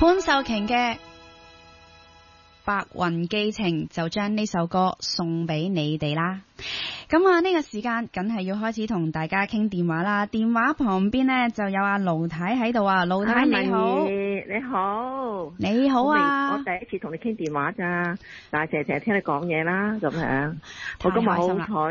潘秀瓊嘅《白雲寄情》就將呢首歌送俾你哋啦。咁啊，呢個時間梗係要開始同大家傾電話啦。電話旁邊呢就有阿盧太喺度啊，盧太你好。 你好， 你好啊！ 我第一次同你傾電話咋，但係成日聽你講嘢啦，咁樣。我今日好彩。